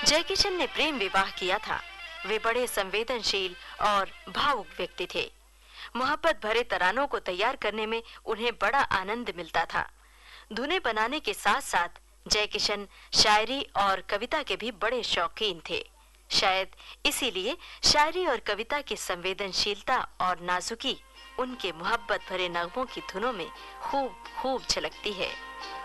जयकिशन ने प्रेम विवाह किया था। वे बड़े संवेदनशील और भावुक व्यक्ति थे। मोहब्बत भरे तरानों को तैयार करने में उन्हें बड़ा आनंद मिलता था। धुनें बनाने के साथ-साथ जयकिशन शायरी और कविता के भी बड़े शौकीन थे। शायद इसीलिए शायरी और कविता की संवेदनशीलता और नाजुकी उनके मोहब्बत भरे नगमों की धुनों में खूब खूब झलकती है।